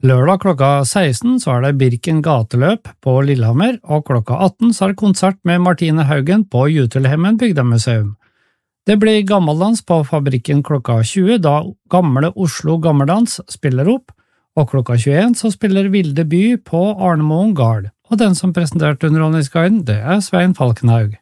Lørdag klokka 16 så er det Birken gateløp på Lillehammer, og klokka 18 så er det konsert med Martine Haugen på Jutelhemmen bygdemuseum. Det blir gammeldans på Fabrikken klokka 20, da Gamle Oslo Gammeldans spiller opp, og klokka 21 så spiller Vilde By på Arnemoen Gard, og den som presenterte Underholdningsguiden, det er Svein Falkenhaug.